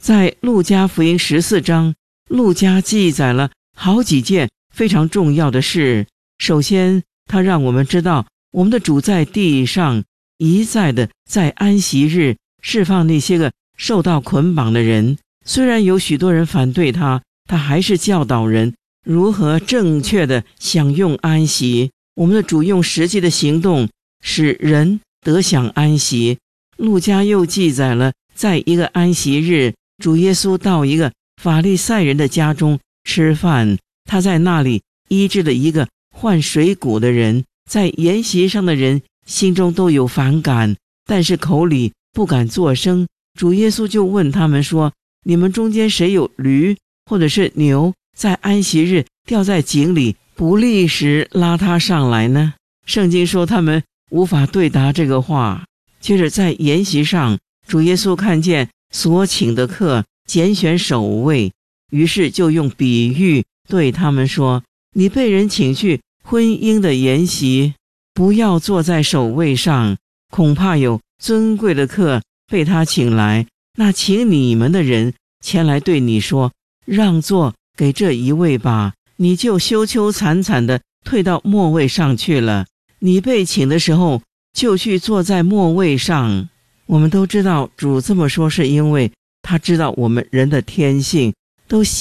在路加福音14章，路加记载了好几件非常重要的事。首先，他让我们知道我们的主在地上一再的在安息日释放那些个受到捆绑的人。虽然有许多人反对他，他还是教导人如何正确的享用安息。我们的主用实际的行动使人得享安息。路加又记载了在一个安息日，主耶稣到一个法利赛人的家中吃饭，他在那里医治了一个患水谷的人。在筵席上的人心中都有反感，但是口里不敢作声。主耶稣就问他们说，你们中间谁有驴或者是牛，在安息日掉在井里，不立时拉他上来呢？圣经说他们无法对答这个话。接着在筵席上，主耶稣看见所请的客拣选首位，于是就用比喻对他们说，你被人请去婚姻的筵席，不要坐在首位上，恐怕有尊贵的客被他请来，那请你们的人前来对你说，让座给这一位吧，你就羞羞惨惨地退到末位上去了。你被请的时候就去坐在末位上。我们都知道主这么说是因为他知道我们人的天性都